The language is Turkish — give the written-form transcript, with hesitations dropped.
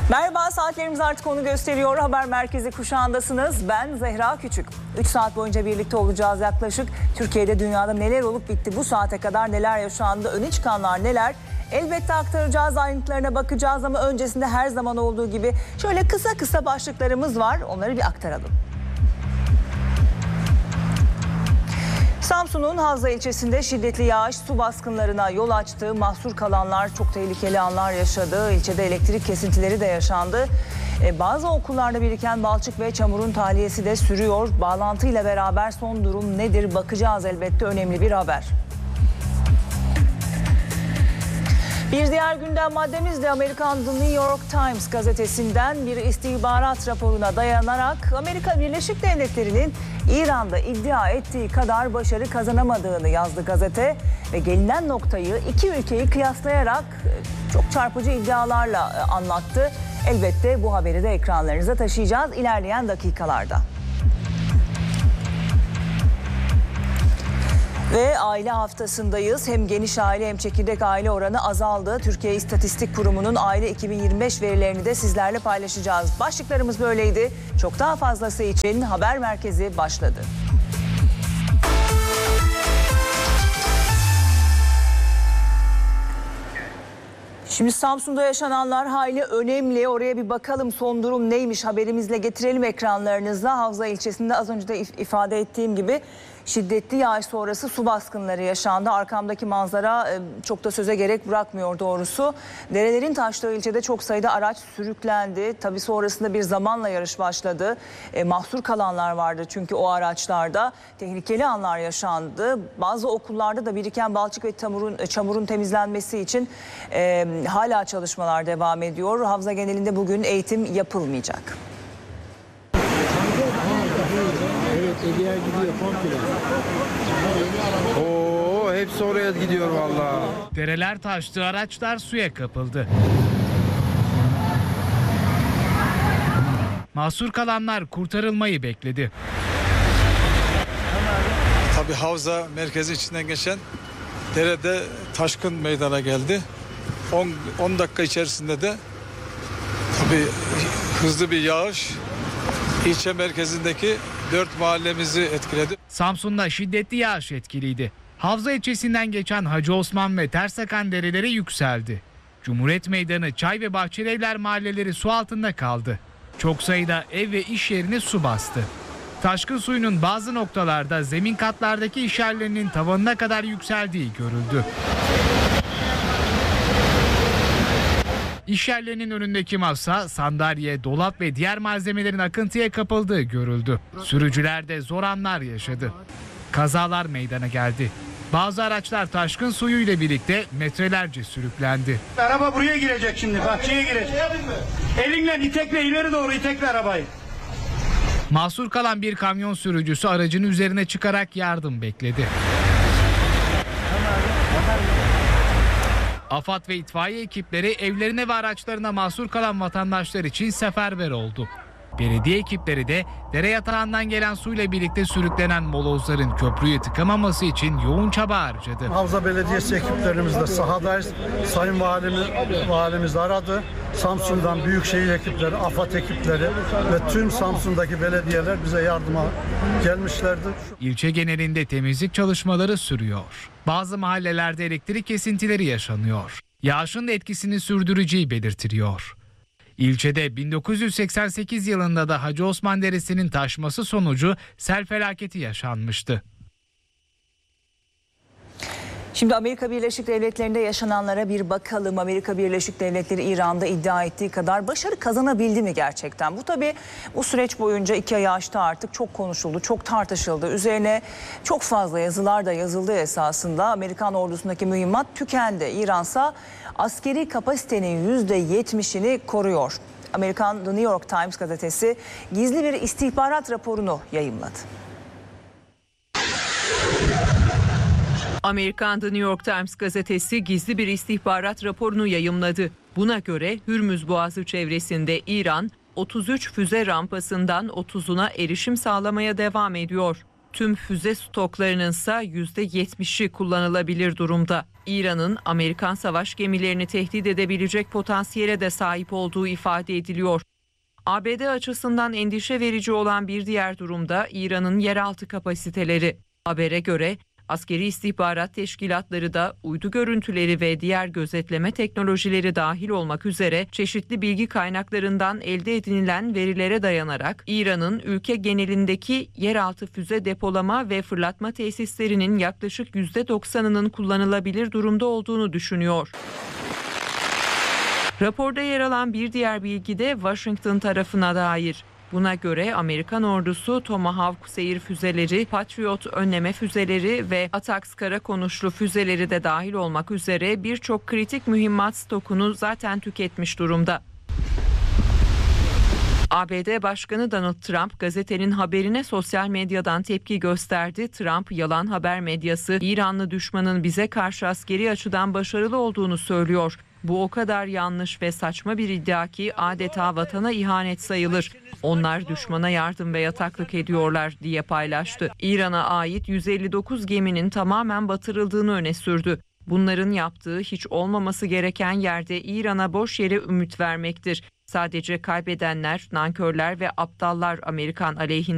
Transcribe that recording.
Merhaba, saatlerimiz artık onu gösteriyor. Haber merkezi kuşağındasınız. Ben Zehra Küçük. 3 saat boyunca birlikte olacağız yaklaşık. Türkiye'de, dünyada neler olup bitti, bu saate kadar neler yaşandı, öne çıkanlar neler? Elbette aktaracağız, ayrıntılarına bakacağız ama öncesinde her zaman olduğu gibi şöyle kısa kısa başlıklarımız var. Onları bir aktaralım. Samsun'un Havza ilçesinde şiddetli yağış su baskınlarına yol açtı. Mahsur kalanlar çok tehlikeli anlar yaşadı. İlçede elektrik kesintileri de yaşandı. Bazı okullarda biriken balçık ve çamurun tahliyesi de sürüyor. Bağlantıyla beraber son durum nedir bakacağız, elbette önemli bir haber. Bir diğer gündem maddemiz de Amerikan The New York Times gazetesinden bir istihbarat raporuna dayanarak Amerika Birleşik Devletleri'nin İran'da iddia ettiği kadar başarı kazanamadığını yazdı gazete ve gelinen noktayı iki ülkeyi kıyaslayarak çok çarpıcı iddialarla anlattı. Elbette bu haberi de ekranlarınıza taşıyacağız ilerleyen dakikalarda. Ve aile haftasındayız. Hem geniş aile hem çekirdek aile oranı azaldı. Türkiye İstatistik Kurumu'nun aile 2025 verilerini de sizlerle paylaşacağız. Başlıklarımız böyleydi. Çok daha fazlası için haber merkezi başladı. Şimdi Samsun'da yaşananlar hayli önemli. Oraya bir bakalım, son durum neymiş, haberimizle getirelim ekranlarınıza. Havza ilçesinde az önce de ifade ettiğim gibi şiddetli yağış sonrası su baskınları yaşandı. Arkamdaki manzara çok da söze gerek bırakmıyor doğrusu. Derelerin taştığı ilçede çok sayıda araç sürüklendi. Tabii sonrasında bir zamanla yarış başladı. Mahsur kalanlar vardı çünkü o araçlarda. Tehlikeli anlar yaşandı. Bazı okullarda da biriken balçık ve çamurun temizlenmesi için hala çalışmalar devam ediyor. Havza genelinde bugün eğitim yapılmayacak. Evet, Ege'ye gidiyor komple. Oo, hepsi oraya gidiyor vallahi. Dereler taştı, araçlar suya kapıldı. Mahsur kalanlar kurtarılmayı bekledi. Tabii Havza merkezi içinden geçen derede taşkın meydana geldi. 10 dakika içerisinde de tabii hızlı bir yağış ilçe merkezindeki 4 mahallemizi etkiledi. Samsun'da şiddetli yağış etkiliydi. Havza ilçesinden geçen Hacı Osman ve Tersakan dereleri yükseldi. Cumhuriyet Meydanı, Çay ve Bahçelievler mahalleleri su altında kaldı. Çok sayıda ev ve iş yerini su bastı. Taşkın suyunun bazı noktalarda zemin katlardaki iş yerlerinin tavanına kadar yükseldiği görüldü. İş yerlerinin önündeki masa, sandalye, dolap ve diğer malzemelerin akıntıya kapıldığı görüldü. Sürücüler de zor anlar yaşadı. Kazalar meydana geldi. Bazı araçlar taşkın suyuyla birlikte metrelerce sürüklendi. Araba buraya girecek şimdi, bahçeye girecek. Elinle itekle, ileri doğru itekle arabayı. Mahsur kalan bir kamyon sürücüsü aracın üzerine çıkarak yardım bekledi. AFAD ve itfaiye ekipleri evlerine ve araçlarına mahsur kalan vatandaşlar için seferber oldu. Belediye ekipleri de dere yatağından gelen suyla birlikte sürüklenen molozların köprüyü tıkamaması için yoğun çaba harcadı. Havza Belediyesi ekiplerimizle sahadayız. Sayın Valimiz aradı. Samsun'dan büyükşehir ekipleri, AFAD ekipleri ve tüm Samsun'daki belediyeler bize yardıma gelmişlerdi. İlçe genelinde temizlik çalışmaları sürüyor. Bazı mahallelerde elektrik kesintileri yaşanıyor. Yağışın da etkisini sürdüreceği belirtiliyor. İlçede 1988 yılında da Hacı Osman Deresi'nin taşması sonucu sel felaketi yaşanmıştı. Şimdi Amerika Birleşik Devletleri'nde yaşananlara bir bakalım. Amerika Birleşik Devletleri İran'da iddia ettiği kadar başarı kazanabildi mi gerçekten? Bu tabii bu süreç boyunca 2 ay aştı, artık çok konuşuldu, çok tartışıldı. Üzerine çok fazla yazılar da yazıldı esasında. Amerikan ordusundaki mühimmat tükendi. İran'sa askeri kapasitenin %70'ini koruyor. Amerikan The New York Times gazetesi gizli bir istihbarat raporunu yayımladı. Amerikan The New York Times gazetesi gizli bir istihbarat raporunu yayımladı. Buna göre Hürmüz Boğazı çevresinde İran 33 füze rampasından 30'una erişim sağlamaya devam ediyor. Tüm füze stoklarının ise %70'i kullanılabilir durumda. İran'ın Amerikan savaş gemilerini tehdit edebilecek potansiyele de sahip olduğu ifade ediliyor. ABD açısından endişe verici olan bir diğer durumda İran'ın yeraltı kapasiteleri. Habere göre askeri istihbarat teşkilatları da uydu görüntüleri ve diğer gözetleme teknolojileri dahil olmak üzere çeşitli bilgi kaynaklarından elde edinilen verilere dayanarak İran'ın ülke genelindeki yeraltı füze depolama ve fırlatma tesislerinin yaklaşık %90'ının kullanılabilir durumda olduğunu düşünüyor. Raporda yer alan bir diğer bilgi de Washington tarafına dair. Buna göre Amerikan ordusu Tomahawk seyir füzeleri, Patriot önleme füzeleri ve ATACMS kara konuşlu füzeleri de dahil olmak üzere birçok kritik mühimmat stokunu zaten tüketmiş durumda. ABD Başkanı Donald Trump gazetenin haberine sosyal medyadan tepki gösterdi. Trump, yalan haber medyası İranlı düşmanın bize karşı askeri açıdan başarılı olduğunu söylüyor. Bu o kadar yanlış ve saçma bir iddia ki adeta vatana ihanet sayılır. Onlar düşmana yardım ve yataklık ediyorlar diye paylaştı. İran'a ait 159 geminin tamamen batırıldığını öne sürdü. Bunların yaptığı hiç olmaması gereken yerde İran'a boş yere ümit vermektir. Sadece kaybedenler, nankörler ve aptallar Amerikan aleyhinde.